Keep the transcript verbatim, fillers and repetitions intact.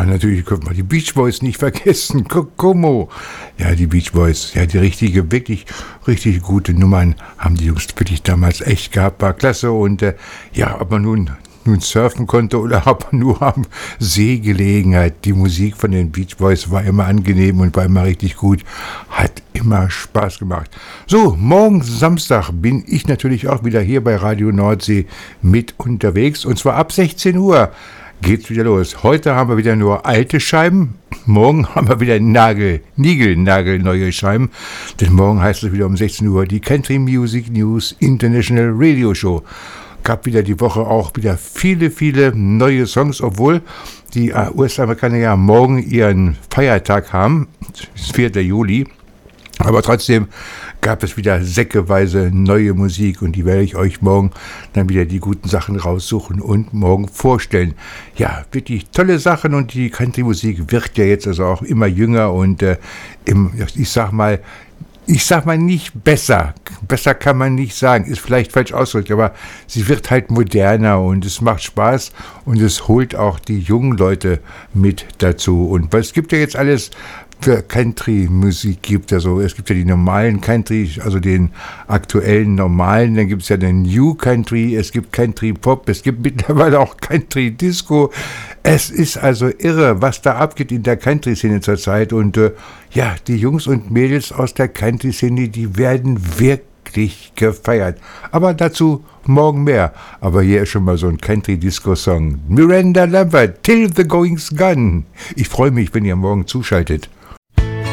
Ja, natürlich können wir die Beach Boys nicht vergessen. Kokomo. Ja, die Beach Boys. Ja, die richtige, wirklich, richtig gute Nummern haben die Jungs wirklich damals echt gehabt. War klasse. Und äh, ja, ob man nun, nun surfen konnte oder ob man nur am See gelegen hat. Die Musik von den Beach Boys war immer angenehm und war immer richtig gut. Hat immer Spaß gemacht. So, morgen Samstag bin ich natürlich auch wieder hier bei Radio Nordsee mit unterwegs. Und zwar ab sechzehn Uhr. Geht's wieder los. Heute haben wir wieder nur alte Scheiben. Morgen haben wir wieder Nagel, Nigel, Nagel, neue Scheiben. Denn morgen heißt es wieder um sechzehn Uhr die Country Music News International Radio Show. Gab wieder die Woche auch wieder viele, viele neue Songs, obwohl die U S-Amerikaner ja morgen ihren Feiertag haben. Das ist vierter Juli. Aber trotzdem gab es wieder säckeweise neue Musik und die werde ich euch morgen dann wieder die guten Sachen raussuchen und morgen vorstellen. Ja, wirklich tolle Sachen und die Country-Musik wird ja jetzt also auch immer jünger und äh, im, ich sag mal, ich sag mal nicht besser. Besser kann man nicht sagen, ist vielleicht falsch ausgedrückt, aber sie wird halt moderner und es macht Spaß und es holt auch die jungen Leute mit dazu. Und weil es gibt ja jetzt alles für Country-Musik gibt. Also es gibt ja die normalen Country, also den aktuellen normalen, dann gibt es ja den New Country, es gibt Country-Pop, es gibt mittlerweile auch Country-Disco. Es ist also irre, was da abgeht in der Country-Szene zurzeit und äh, ja, die Jungs und Mädels aus der Country-Szene, die werden wirklich gefeiert. Aber dazu morgen mehr. Aber hier ist schon mal so ein Country-Disco-Song. Miranda Lambert, Till the Going's Gone. Ich freue mich, wenn ihr morgen zuschaltet.